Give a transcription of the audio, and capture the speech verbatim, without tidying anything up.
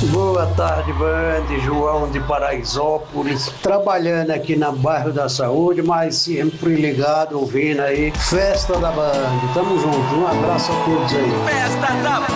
Boa tarde, Band, João de Paraisópolis, trabalhando aqui no bairro da Saúde, mas sempre ligado, ouvindo aí, Festa da Band. Tamo junto, um abraço a todos aí. Festa da